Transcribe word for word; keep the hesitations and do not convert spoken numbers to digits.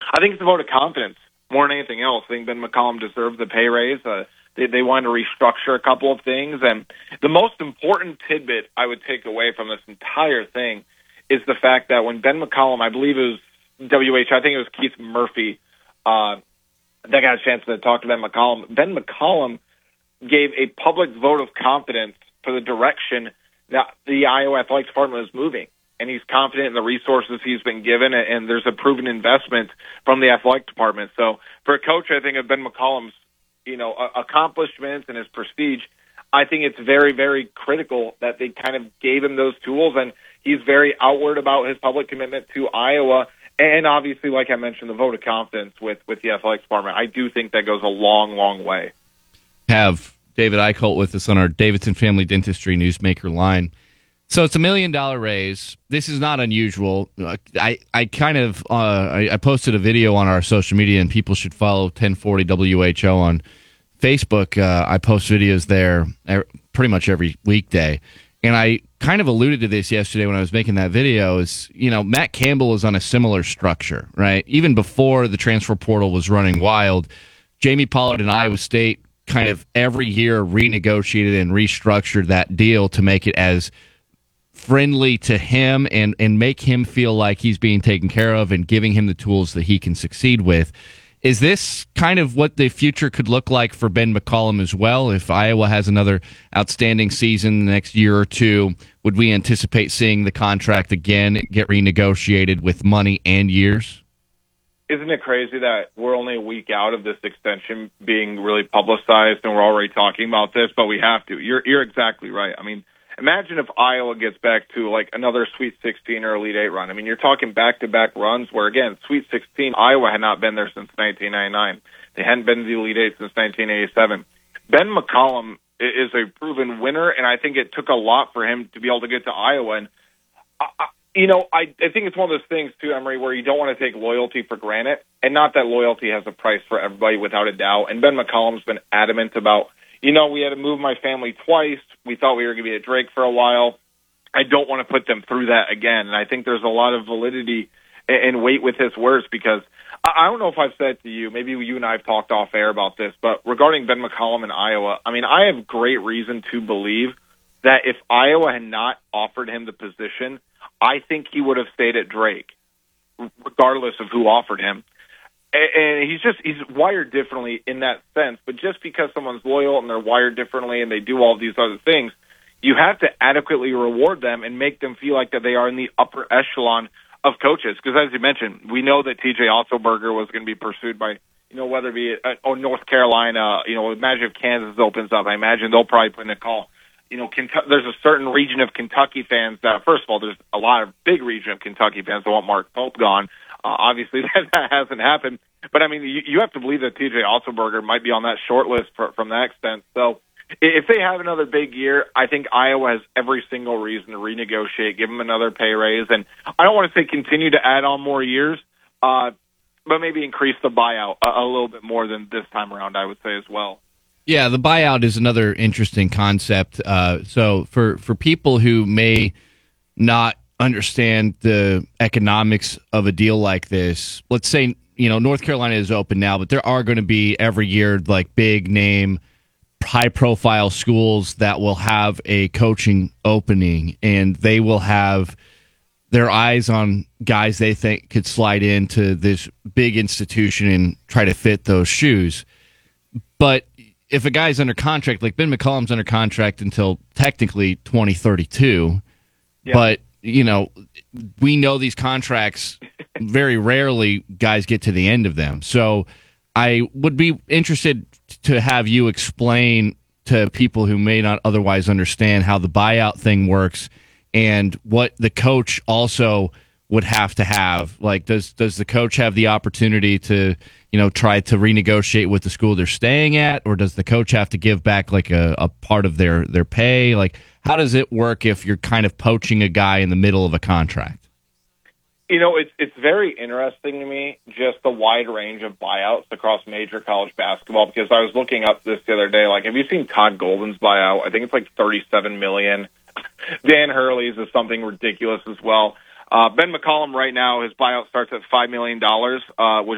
I think it's a vote of confidence more than anything else. I think Ben McCollum deserved the pay raise. Uh, they, they wanted to restructure a couple of things. And the most important tidbit I would take away from this entire thing is the fact that when Ben McCollum, I believe it was W H, I think it was Keith Murphy, uh, that got a chance to talk to Ben McCollum. Ben McCollum gave a public vote of confidence for the direction that the Iowa Athletic Department is moving. And he's confident in the resources he's been given, and there's a proven investment from the athletic department. So for a coach, I think of Ben McCollum's, you know, accomplishments and his prestige, I think it's very, very critical that they kind of gave him those tools, and he's very outward about his public commitment to Iowa. And obviously, like I mentioned, the vote of confidence with, with the athletic department, I do think that goes a long, long way. Have David Eichholt with us on our Davidson Family Dentistry Newsmaker line. So it's a million dollar raise. This is not unusual. I, I kind of uh, I, I posted a video on our social media, and people should follow ten forty W H O on Facebook. Uh, I post videos there pretty much every weekday, and I kind of alluded to this yesterday when I was making that video. Is you know Matt Campbell is on a similar structure, right? Even before the transfer portal was running wild, Jamie Pollard and Iowa State kind of every year renegotiated and restructured that deal to make it as friendly to him and, and make him feel like he's being taken care of and giving him the tools that he can succeed with. Is this kind of what the future could look like for Ben McCollum as well? If Iowa has another outstanding season the next year or two, would we anticipate seeing the contract again get renegotiated with money and years? Isn't it crazy that we're only a week out of this extension being really publicized and we're already talking about this, but we have to. You're, you're exactly right. I mean, imagine if Iowa gets back to like another Sweet sixteen or Elite Eight run. I mean, you're talking back-to-back runs where, again, Sweet sixteen, Iowa had not been there since nineteen ninety-nine. They hadn't been to the Elite Eight since nineteen eighty-seven. Ben McCollum is a proven winner, and I think it took a lot for him to be able to get to Iowa. And, I, you know, I, I think it's one of those things, too, Emery, where you don't want to take loyalty for granted, and not that loyalty has a price for everybody without a doubt. And Ben McCollum's been adamant about, you know, we had to move my family twice. We thought we were going to be at Drake for a while. I don't want to put them through that again. And I think there's a lot of validity and weight with his words because I don't know if I've said to you, maybe you and I have talked off air about this, but regarding Ben McCollum in Iowa, I mean, I have great reason to believe that if Iowa had not offered him the position, I think he would have stayed at Drake, regardless of who offered him. And he's just, he's wired differently in that sense. But just because someone's loyal and they're wired differently and they do all these other things, you have to adequately reward them and make them feel like that they are in the upper echelon of coaches. Because as you mentioned, we know that T J Otzelberger was going to be pursued by, you know, whether it be uh, or North Carolina, you know, imagine if Kansas opens up. I imagine they'll probably put in a call. You know, Kentucky, there's a certain region of Kentucky fans that, first of all, there's a lot of big region of Kentucky fans that want Mark Pope gone. Uh, obviously, that, that hasn't happened. But, I mean, you, you have to believe that T J Otzelberger might be on that short list for, from that extent. So if they have another big year, I think Iowa has every single reason to renegotiate, give them another pay raise. And I don't want to say continue to add on more years, uh, but maybe increase the buyout a, a little bit more than this time around, I would say as well. Yeah, the buyout is another interesting concept. Uh, so for, for people who may not understand the economics of a deal like this, let's say, you know, North Carolina is open now, but there are going to be every year like big name, high profile schools that will have a coaching opening, and they will have their eyes on guys they think could slide into this big institution and try to fit those shoes. But if a guy's under contract, like Ben McCollum's under contract until technically twenty thirty-two, yeah. But, you know, we know these contracts, very rarely guys get to the end of them. So I would be interested to have you explain to people who may not otherwise understand how the buyout thing works and what the coach also would have to have. Like, does does the coach have the opportunity to, you know, try to renegotiate with the school they're staying at, or does the coach have to give back like a, a part of their, their pay? Like, how does it work if you're kind of poaching a guy in the middle of a contract? You know, it's it's very interesting to me, just the wide range of buyouts across major college basketball, because I was looking up this the other day. Like, have you seen Todd Golden's buyout? I think it's like thirty-seven million dollars. Dan Hurley's is something ridiculous as well. Uh, Ben McCollum right now, his buyout starts at five million dollars, uh, which